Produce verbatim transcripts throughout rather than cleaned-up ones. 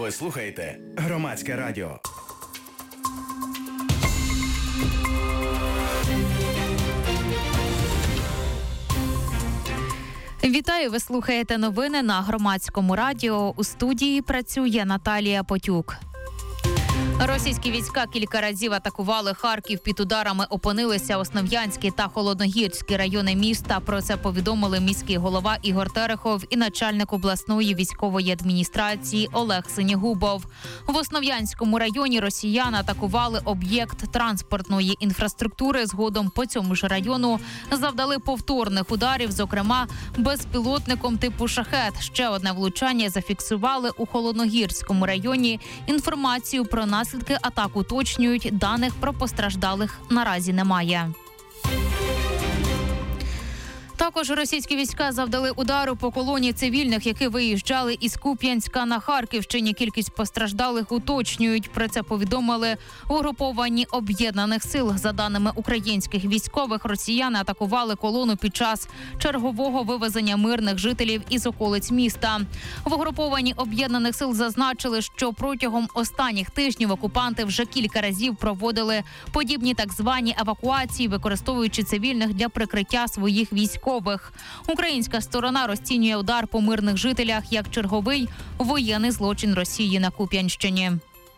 Ви слухаєте Громадське радіо. Вітаю, ви слухаєте новини на Громадському радіо. У студії працює Наталія Потюк. Російські війська кілька разів атакували Харків. Під ударами опинилися Основ'янський та Холодногірський райони міста. Про це повідомили міський голова Ігор Терехов і начальник обласної військової адміністрації Олег Синігубов. В Основ'янському районі росіяни атакували об'єкт транспортної інфраструктури. Згодом по цьому ж району завдали повторних ударів, зокрема безпілотником типу «Шахет». Ще одне влучання зафіксували у Холодногірському районі. Інформацію про наслідки атак уточнюють, даних про постраждалих наразі немає. Також російські війська завдали удару по колоні цивільних, які виїжджали із Куп'янська на Харківщині. Кількість постраждалих уточнюють. Про це повідомили угруповані об'єднаних сил. За даними українських військових, росіяни атакували колону під час чергового вивезення мирних жителів із околиць міста. В угруповані об'єднаних сил зазначили, що протягом останніх тижнів окупанти вже кілька разів проводили подібні так звані евакуації, використовуючи цивільних для прикриття своїх військових. Українська сторона розцінює удар по мирних жителях як черговий воєнний злочин Росії на Куп'янщині.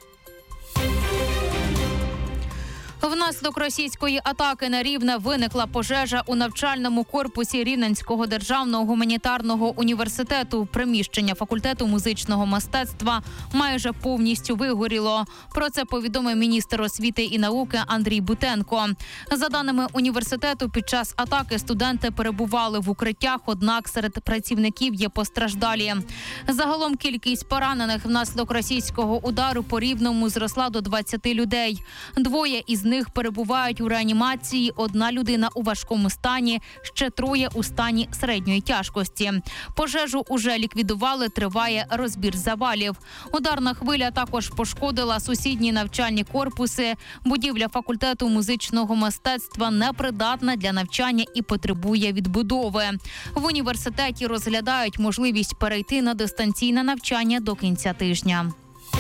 Внаслідок російської атаки на Рівне виникла пожежа у навчальному корпусі Рівненського державного гуманітарного університету. Приміщення факультету музичного мистецтва майже повністю вигоріло. Про це повідомив міністр освіти і науки Андрій Бутенко. За даними університету, під час атаки студенти перебували в укриттях, однак серед працівників є постраждалі. Загалом кількість поранених внаслідок російського удару по Рівному зросла до двадцяти людей. Двоє із них перебувають у реанімації, одна людина у важкому стані, ще троє у стані середньої тяжкості. Пожежу уже ліквідували, триває розбір завалів. Ударна хвиля також пошкодила сусідні навчальні корпуси. Будівля факультету музичного мистецтва непридатна для навчання і потребує відбудови. В університеті розглядають можливість перейти на дистанційне навчання до кінця тижня.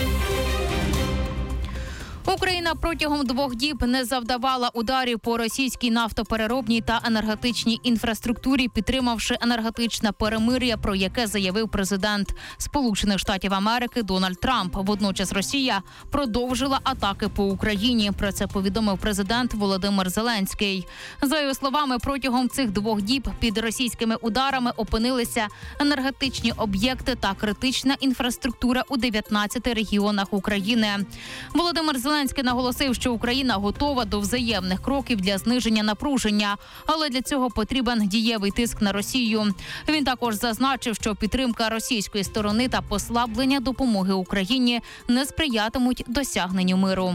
Україна протягом двох діб не завдавала ударів по російській нафтопереробній та енергетичній інфраструктурі, підтримавши енергетичне перемир'я, про яке заявив президент Сполучених Штатів Америки Дональд Трамп. Водночас Росія продовжила атаки по Україні. Про це повідомив президент Володимир Зеленський. За його словами, протягом цих двох діб під російськими ударами опинилися енергетичні об'єкти та критична інфраструктура у дев'ятнадцяти регіонах України. Володимир Зеленський Зеленський наголосив, що Україна готова до взаємних кроків для зниження напруження, але для цього потрібен дієвий тиск на Росію. Він також зазначив, що підтримка російської сторони та послаблення допомоги Україні не сприятимуть досягненню миру.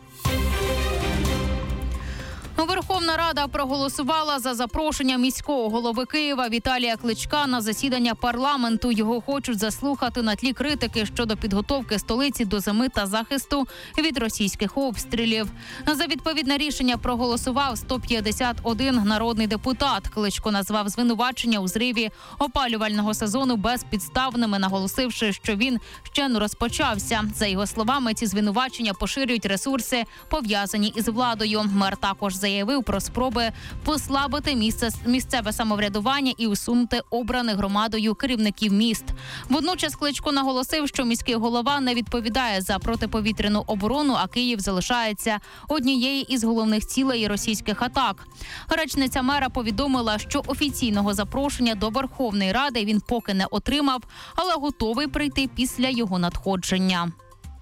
Верховна Рада проголосувала за запрошення міського голови Києва Віталія Кличка на засідання парламенту. Його хочуть заслухати на тлі критики щодо підготовки столиці до зими та захисту від російських обстрілів. За відповідне рішення проголосував сто п'ятдесят один народний депутат. Кличко назвав звинувачення у зриві опалювального сезону безпідставними, наголосивши, що він ще не розпочався. За його словами, ці звинувачення поширюють ресурси, пов'язані із владою. Мер також заявив, заявив про спроби послабити місце, місцеве самоврядування і усунути обраних громадою керівників міст. Водночас Кличко наголосив, що міський голова не відповідає за протиповітряну оборону, а Київ залишається однією із головних цілей російських атак. Речниця мера повідомила, що офіційного запрошення до Верховної Ради він поки не отримав, але готовий прийти після його надходження.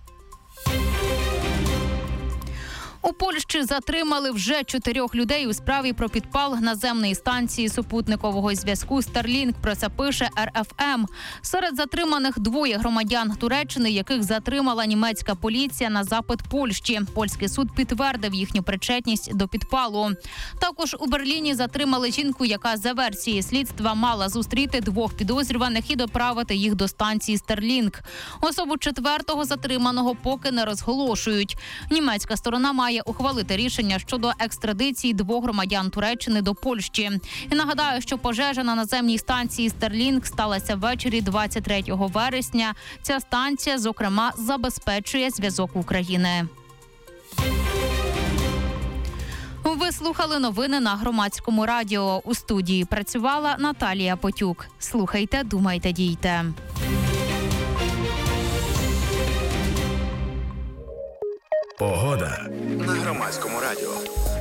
У Польщі затримали вже чотирьох людей у справі про підпал наземної станції супутникового зв'язку Starlink. Про це пише ер еф ем. Серед затриманих двоє громадян Туреччини, яких затримала німецька поліція на запит Польщі. Польський суд підтвердив їхню причетність до підпалу. Також у Берліні затримали жінку, яка за версією слідства мала зустріти двох підозрюваних і доправити їх до станції Starlink. Особу четвертого затриманого поки не розголошують. Німецька сторона має має ухвалити рішення щодо екстрадиції двох громадян Туреччини до Польщі. І нагадаю, що пожежа на наземній станції «Старлінг» сталася ввечері двадцять третього вересня. Ця станція, зокрема, забезпечує зв'язок України. Ви слухали новини на Громадському радіо. У студії працювала Наталія Потюк. Слухайте, думайте, дійте. Погода на Громадському радіо.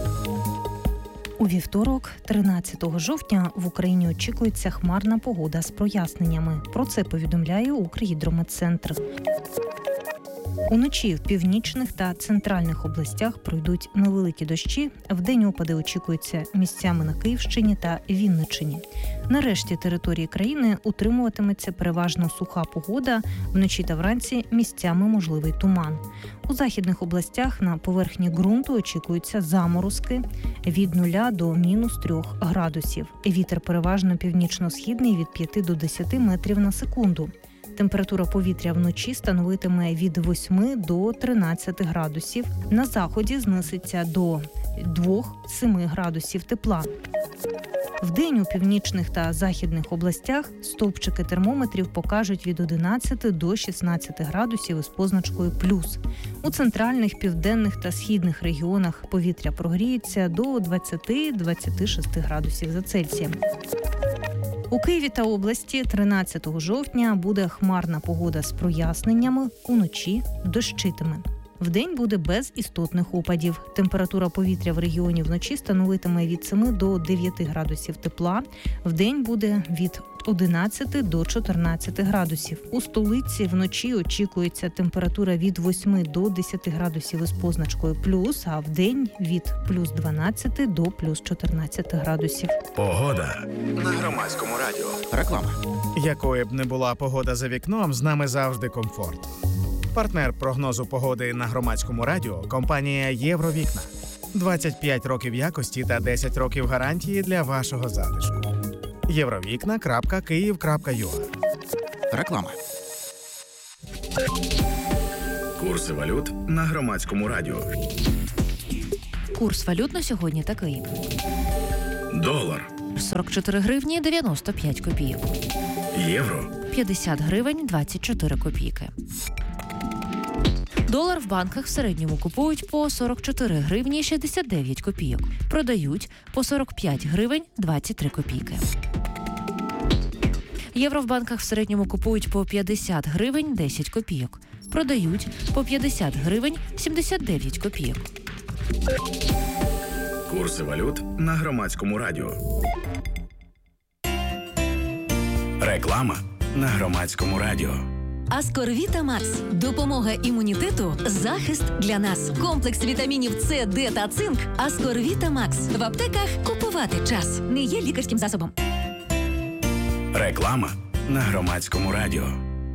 У вівторок, тринадцятого жовтня, в Україні очікується хмарна погода з проясненнями. Про це повідомляє Укргідрометцентр. Уночі в північних та центральних областях пройдуть невеликі дощі. Вдень опади очікуються місцями на Київщині та Вінниччині. На решті території країни утримуватиметься переважно суха погода. Вночі та вранці місцями можливий туман. У західних областях на поверхні ґрунту очікуються заморозки від нуля до мінус трьох градусів. Вітер переважно північно-східний від п'яти до десяти метрів на секунду. Температура повітря вночі становитиме від восьми до тринадцяти градусів. На заході знизиться до двох-семи градусів тепла. Вдень у північних та західних областях стовпчики термометрів покажуть від одинадцяти до шістнадцяти градусів із позначкою плюс. У центральних, південних та східних регіонах повітря прогріється до двадцяти-двадцяти шести градусів за Цельсієм. У Києві та області тринадцятого жовтня буде хмарна погода з проясненнями, уночі дощитиме. Вдень буде без істотних опадів. Температура повітря в регіоні вночі становитиме від семи до дев'яти градусів тепла. Вдень буде від одинадцяти до чотирнадцяти градусів. У столиці вночі очікується температура від восьми до десяти градусів із позначкою плюс, а вдень від плюс дванадцяти до плюс чотирнадцяти градусів. Погода на Громадському радіо. Реклама. Якою б не була погода за вікном, з нами завжди комфорт. Партнер прогнозу погоди на Громадському радіо – компанія «Євровікна». двадцять п'ять років якості та десять років гарантії для вашого затишку. євровікна крапка київ крапка ю а. Реклама. Курси валют на Громадському радіо. Курс валют на сьогодні такий. Долар, сорок чотири гривні дев'яносто п'ять копійок. євро, п'ятдесят гривень двадцять чотири копійки. Долар в банках в середньому купують по сорок чотири гривні шістдесят дев'ять копійок. Продають по сорок п'ять гривень двадцять три копійки. Євро в банках в середньому купують по п'ятдесят гривень десять копійок. Продають по п'ятдесят гривень сімдесят дев'ять копійок. курси валют на Громадському радіо. Реклама на Громадському радіо. Аскорвіта Макс. Допомога імунітету, захист для нас. Комплекс вітамінів С, Д та цинк. Аскорвіта Макс. В аптеках купувати час. Не є лікарським засобом. Реклама на Громадському радіо.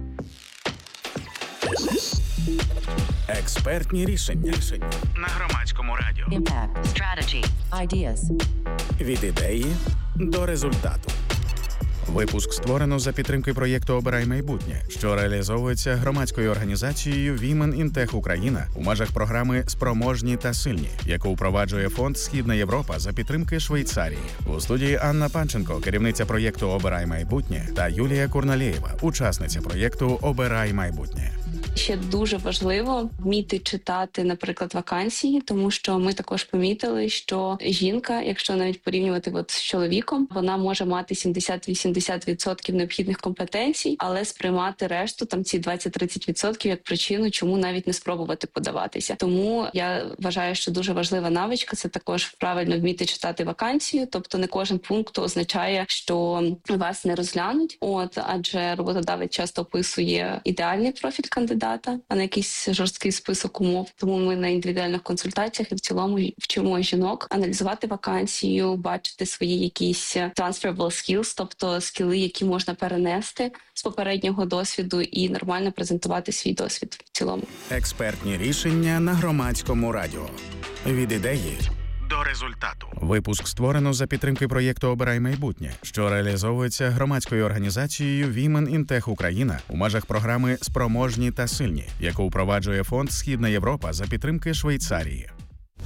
Експертні рішення на Громадському радіо. Impact, strategy, ideas. Від ідеї до результату. Випуск створено за підтримки проєкту «Обирай майбутнє», що реалізовується громадською організацією Women in Tech Україна у межах програми «Спроможні та сильні», яку впроваджує фонд «Східна Європа» за підтримки Швейцарії. У студії Анна Панченко, керівниця проєкту «Обирай майбутнє», та Юлія Курналєєва, учасниця проєкту «Обирай майбутнє». Ще дуже важливо вміти читати, наприклад, вакансії, тому що ми також помітили, що жінка, якщо навіть порівнювати от з чоловіком, вона може мати сімдесят-вісімдесят відсотків необхідних компетенцій, але сприймати решту, там ці двадцять-тридцять відсотків як причину, чому навіть не спробувати подаватися. Тому я вважаю, що дуже важлива навичка – це також правильно вміти читати вакансію, тобто не кожен пункт означає, що вас не розглянуть, от, адже роботодавець часто описує ідеальний профіль кандидата, а не якийсь жорсткий список умов. Тому ми на індивідуальних консультаціях і в цілому вчимо жінок аналізувати вакансію, бачити свої якісь transferable skills, тобто скіли, які можна перенести з попереднього досвіду і нормально презентувати свій досвід в цілому. Експертні рішення на Громадському радіо. Від ідеї до результату. Випуск створено за підтримки проєкту «Обирай майбутнє», що реалізовується громадською організацією Women in Tech Україна у межах програми «Спроможні та сильні», яку впроваджує фонд «Східна Європа» за підтримки Швейцарії.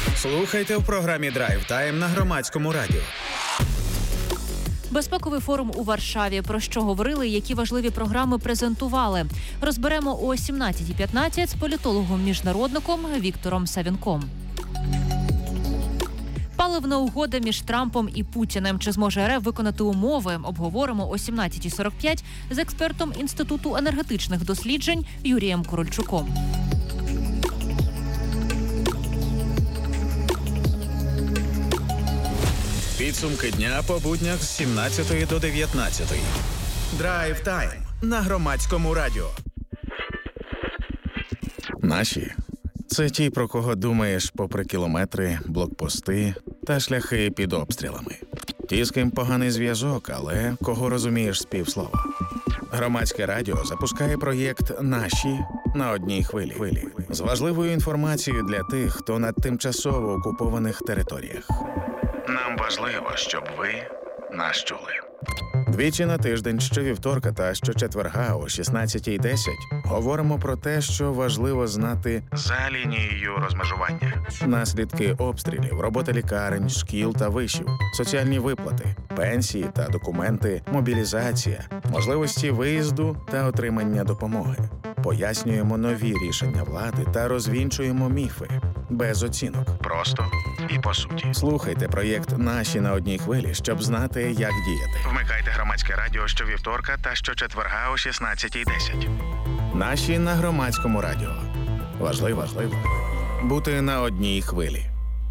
Слухайте в програмі «Драйв Тайм» на Громадському радіо. Безпековий форум у Варшаві. Про що говорили, які важливі програми презентували. Розберемо о сімнадцятій п'ятнадцять з політологом-міжнародником Віктором Савінком. Паливна угода між Трампом і Путіним. Чи зможе РФ виконати умови? Обговоримо о сімнадцятій сорок п'ять з експертом Інституту енергетичних досліджень Юрієм Корольчуком. Підсумки дня по буднях з сімнадцятої до дев'ятнадцятої. Драйв Тайм на Громадському радіо. Наші – це ті, про кого думаєш попри кілометри, блокпости та шляхи під обстрілами. Ті, з ким поганий зв'язок, але кого розумієш з півслова. Громадське радіо запускає проєкт «Наші» на одній хвилі. З важливою інформацією для тих, хто на тимчасово окупованих територіях. Нам важливо, щоб ви нас чули. Двічі на тиждень, щовівторка та щочетверга о шістнадцятій десять говоримо про те, що важливо знати за лінією розмежування. Наслідки обстрілів, робота лікарень, шкіл та вишів, соціальні виплати, пенсії та документи, мобілізація, можливості виїзду та отримання допомоги. Пояснюємо нові рішення влади та розвінчуємо міфи. Без оцінок. Просто і по суті. Слухайте проєкт «Наші» на одній хвилі, щоб знати, як діяти. Вмикайте Громадське радіо щовівторка та щочетверга о шістнадцятій десять. «Наші» на Громадському радіо. Важливо, важливо бути на одній хвилі.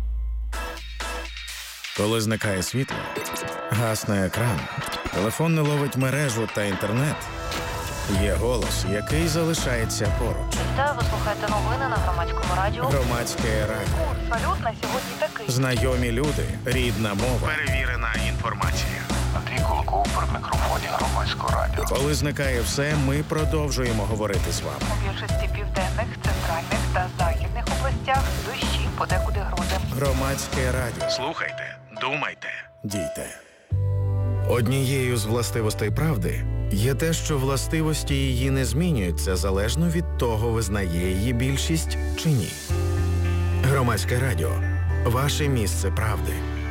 Коли зникає світло, гасне екран, телефон не ловить мережу та інтернет, є голос, який залишається поруч. Та ви слухаєте новини на Громадському радіо. Громадське радіо. Салют на сьогодні такий. Знайомі люди, рідна мова, перевірена інформація. Андрій Кулаков при мікрофоні Громадського радіо. Коли зникає все, ми продовжуємо говорити з вами. У більшості південних, центральних та західних областях дощі, подекуди грози. Громадське радіо. Слухайте, думайте, дійте. Однією з властивостей правди є те, що властивості її не змінюються залежно від того, визнає її більшість чи ні. Громадське радіо. Ваше місце правди.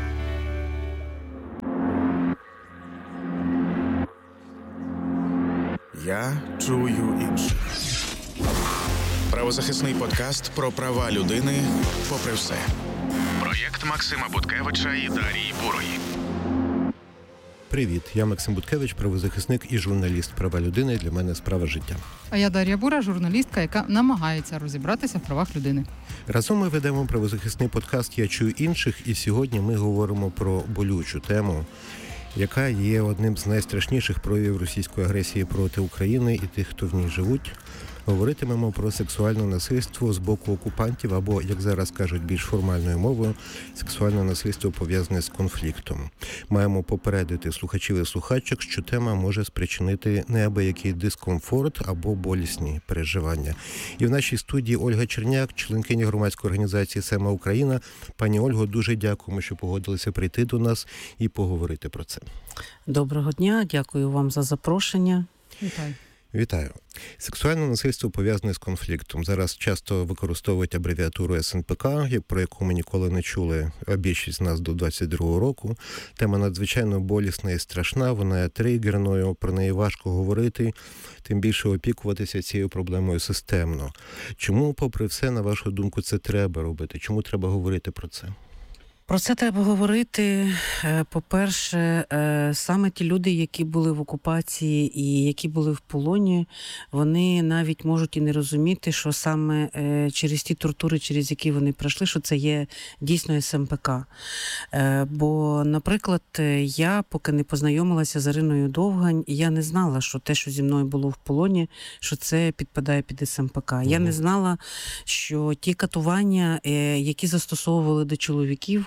Я чую інших. Правозахисний подкаст про права людини попри все. Проєкт Максима Буткевича і Дарії Бурої. Привіт, я Максим Буткевич, правозахисник і журналіст права людини. Для мене справа життя. А я Дар'я Бура, журналістка, яка намагається розібратися в правах людини. Разом ми ведемо правозахисний подкаст «Я чую інших», і сьогодні ми говоримо про болючу тему, яка є одним з найстрашніших проявів російської агресії проти України і тих, хто в ній живуть. Говоритимемо про сексуальне насильство з боку окупантів, або, як зараз кажуть більш формальною мовою, сексуальне насильство пов'язане з конфліктом. Маємо попередити слухачів і слухачок, що тема може спричинити неабиякий дискомфорт або болісні переживання. І в нашій студії Ольга Черняк, членкиня громадської організації «Сема Україна». Пані Ольго, дуже дякуємо, що погодилися прийти до нас і поговорити про це. Доброго дня, дякую вам за запрошення. Вітаю. Вітаю. Сексуальне насильство пов'язане з конфліктом. Зараз часто використовують абревіатуру ес ен пе ка, про яку ми ніколи не чули, а більшість з нас до двадцять другого року. Тема надзвичайно болісна і страшна, вона є тригерною, про неї важко говорити, тим більше опікуватися цією проблемою системно. Чому, попри все, на вашу думку, це треба робити? Чому треба говорити про це? Про це треба говорити, по-перше, саме ті люди, які були в окупації і які були в полоні, вони навіть можуть і не розуміти, що саме через ті тортури, через які вони пройшли, що це є дійсно ес ем пе ка. Бо, наприклад, я, поки не познайомилася з Іриною Довгань, я не знала, що те, що зі мною було в полоні, що це підпадає під ес ем пе ка. Я не знала, що ті катування, які застосовували до чоловіків,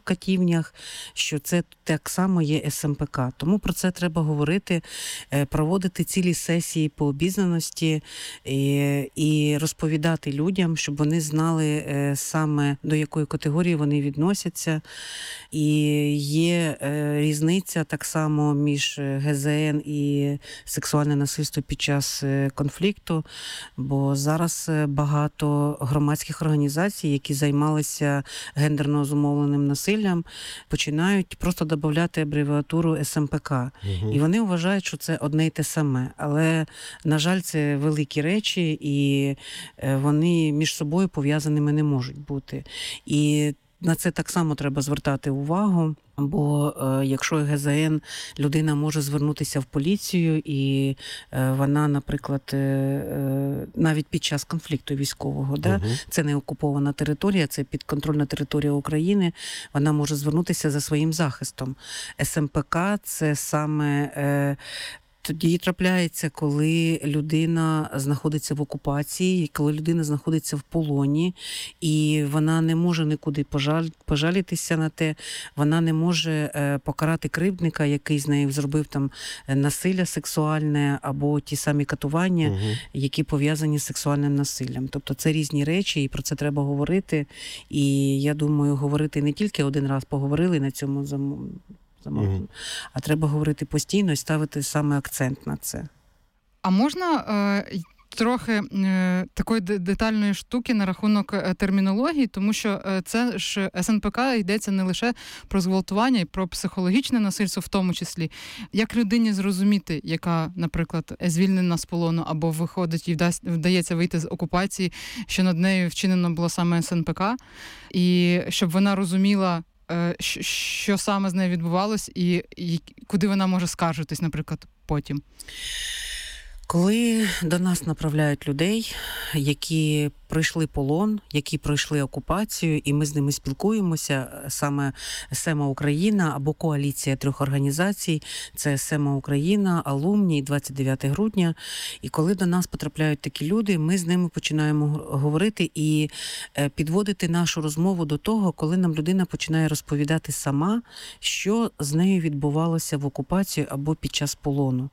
катівнях, що це так само є ес ем пе ка. Тому про це треба говорити, проводити цілі сесії по обізнаності і, і розповідати людям, щоб вони знали саме до якої категорії вони відносяться. І є різниця так само між ге зет ен і сексуальне насильство під час конфлікту, бо зараз багато громадських організацій, які займалися гендерно зумовленим насиллям, починають просто додавати абревіатуру ес ем пе ка. Угу. І вони вважають, що це одне й те саме. Але, на жаль, це великі речі, і вони між собою пов'язаними не можуть бути. І на це так само треба звертати увагу, бо е, якщо ге зет ен, людина може звернутися в поліцію, і е, вона, наприклад, е, е, навіть під час конфлікту військового, uh-huh. да, це не окупована територія, це підконтрольна територія України, вона може звернутися за своїм захистом. ес ем пе ка – це саме... Е, Тоді трапляється, коли людина знаходиться в окупації, коли людина знаходиться в полоні, і вона не може нікуди пожаль, пожалітися на те, вона не може покарати кривдника, який з нею зробив там насилля сексуальне або ті самі катування, угу. які пов'язані з сексуальним насиллям. Тобто це різні речі, і про це треба говорити. І я думаю, говорити не тільки один раз поговорили на цьому замовленні, Mm-hmm. а треба говорити постійно і ставити саме акцент на це. А можна е, трохи е, такої детальної штуки на рахунок е, термінології, тому що е, це ж ес ен пе ка йдеться не лише про зґвалтування і про психологічне насильство в тому числі. Як людині зрозуміти, яка, наприклад, звільнена з полону або виходить і вдасть, вдається вийти з окупації, що над нею вчинено було саме ес ен пе ка, і щоб вона розуміла, що саме з нею відбувалось і, і куди вона може скаржитись, наприклад, потім? Коли до нас направляють людей, які пройшли полон, які пройшли окупацію, і ми з ними спілкуємося, саме СЕМА Україна або коаліція трьох організацій, це СЕМА Україна, Алумні, двадцять дев'яте грудня. І коли до нас потрапляють такі люди, ми з ними починаємо говорити і підводити нашу розмову до того, коли нам людина починає розповідати сама, що з нею відбувалося в окупації або під час полону.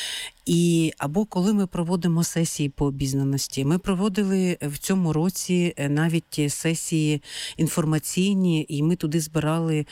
І або коли ми проводимо сесії по обізнаності. Ми проводили в цьому році навіть сесії інформаційні, і ми туди збирали,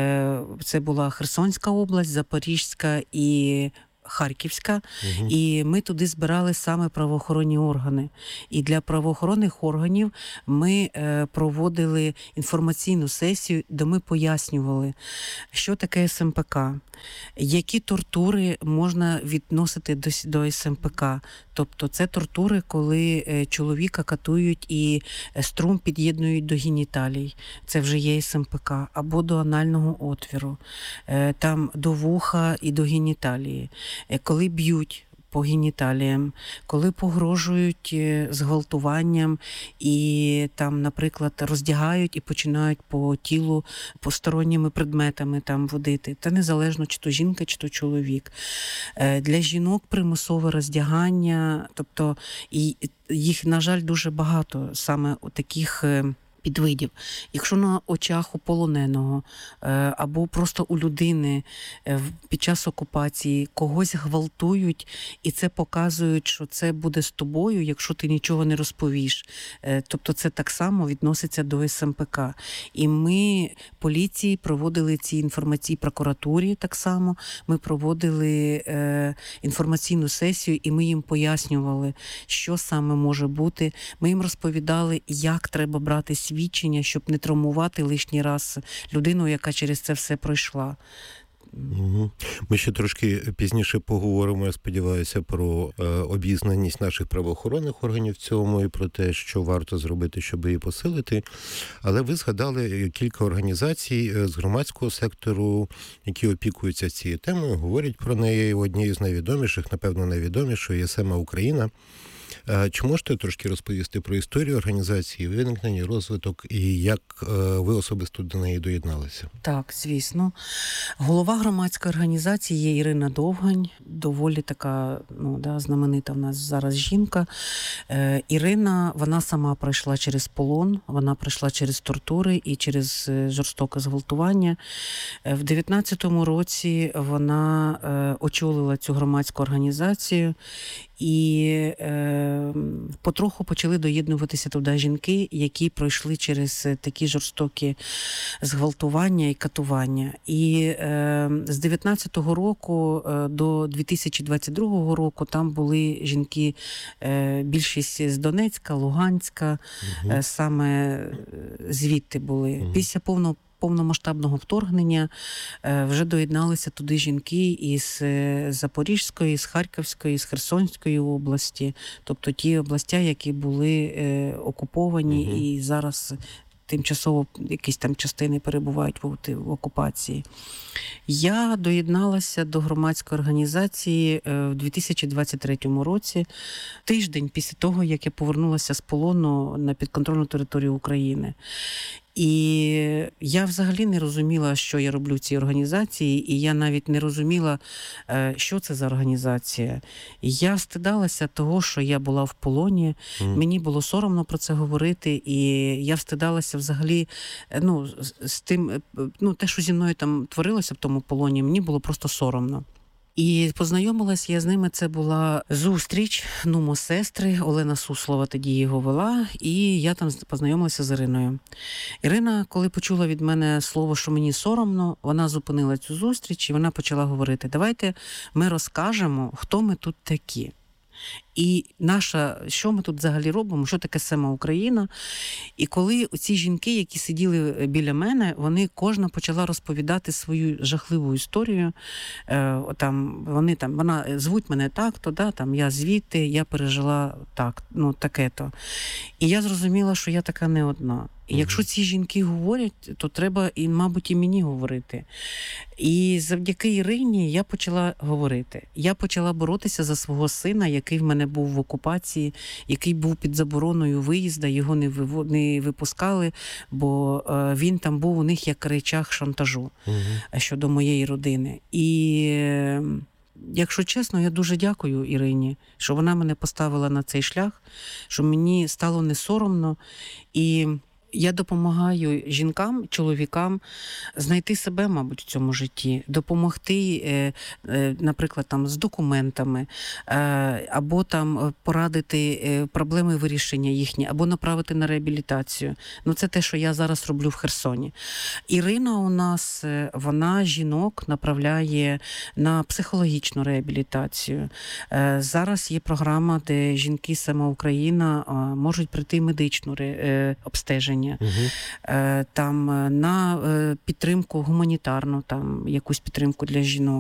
це була Херсонська область, Запорізька і Харківська, угу. і ми туди збирали саме правоохоронні органи. І для правоохоронних органів ми е, проводили інформаційну сесію, де ми пояснювали, що таке ес ем пе ка, які тортури можна відносити до, до ес ем пе ка. Тобто це тортури, коли е, чоловіка катують і струм під'єднують до геніталій. Це вже є ес ем пе ка. Або до анального отвіру, е, там до вуха і до геніталії. Коли б'ють по геніталіям, коли погрожують зґвалтуванням і там, наприклад, роздягають і починають по тілу посторонніми предметами там водити. Та незалежно, чи то жінка, чи то чоловік. Для жінок примусове роздягання, тобто і їх, на жаль, дуже багато саме таких підвидів. Якщо на очах у полоненого або просто у людини під час окупації когось гвалтують, і це показують, що це буде з тобою, якщо ти нічого не розповіш. Тобто це так само відноситься до ес ем пе ка. І ми, поліції, проводили ці інформації, прокуратурі так само, ми проводили е, інформаційну сесію, і ми їм пояснювали, що саме може бути. Ми їм розповідали, як треба брати свідчення, щоб не травмувати лишній раз людину, яка через це все пройшла. Ми ще трошки пізніше поговоримо, я сподіваюся, про е, обізнаність наших правоохоронних органів в цьому і про те, що варто зробити, щоб її посилити. Але ви згадали кілька організацій з громадського сектору, які опікуються цією темою, говорять про неї. Однією з найвідоміших, напевно, найвідомішою є СЕМА Україна. Чи можете трошки розповісти про історію організації, виникнення, розвиток і як ви особисто до неї доєдналися? Так, звісно. Голова громадської організації є Ірина Довгань, доволі така, ну, да, знаменита в нас зараз жінка. Е, Ірина, вона сама пройшла через полон, вона пройшла через тортури і через жорстоке зґвалтування. Е, в дев'ятнадцятому році вона е, очолила цю громадську організацію, і е, потроху почали доєднуватися туди жінки, які пройшли через такі жорстокі зґвалтування і катування. І е, з дев'ятнадцятого року е, до дві тисячі двадцять другого року там були жінки, е, більшість з Донецька, Луганська, угу. е, саме звідти були. Угу. Після повного повномасштабного вторгнення вже доєдналися туди жінки із Запорізької, з Харківської, з Херсонської області, тобто ті області, які були окуповані угу. і зараз тимчасово якісь там частини перебувають в, в окупації. Я доєдналася до громадської організації в дві тисячі двадцять третьому році, тиждень після того, як я повернулася з полону на підконтрольну територію України. І я взагалі не розуміла, що я роблю в цій організації, і я навіть не розуміла, що це за організація. Я стидалася того, що я була в полоні, mm. мені було соромно про це говорити, і я стидалася взагалі, ну, з тим, ну, те, що зі мною там творилося в тому полоні, мені було просто соромно. І познайомилась я з ними, це була зустріч, нумо сестри, Олена Суслова тоді його вела, і я там познайомилася з Іриною. Ірина, коли почула від мене слово, що мені соромно, вона зупинила цю зустріч, і вона почала говорити: давайте ми розкажемо, хто ми тут такі. І наша, що ми тут взагалі робимо, що таке сама Україна. І коли ці жінки, які сиділи біля мене, вони кожна почала розповідати свою жахливу історію. Е, там, вони там, вона, звуть мене так-то, да, там, я звідти, я пережила так, ну, таке-то. І я зрозуміла, що я така не одна. І якщо ці жінки говорять, то треба, і, мабуть, і мені говорити. І завдяки Ірині я почала говорити. Я почала боротися за свого сина, який в мене був в окупації, який був під забороною виїзду, його не, вив... не випускали, бо е, він там був у них як речах шантажу угу. щодо моєї родини. І... Е, якщо чесно, я дуже дякую Ірині, що вона мене поставила на цей шлях, що мені стало не соромно. І я допомагаю жінкам, чоловікам знайти себе, мабуть, в цьому житті, допомогти, наприклад, там, з документами, або там порадити проблеми вирішення їхні, або направити на реабілітацію. Ну, це те, що я зараз роблю в Херсоні. Ірина у нас, вона жінок направляє на психологічну реабілітацію. Зараз є програма, де жінки «Сама Україна» можуть прийти медичну обстеження. Угу. Там на підтримку гуманітарну, там якусь підтримку для жінок.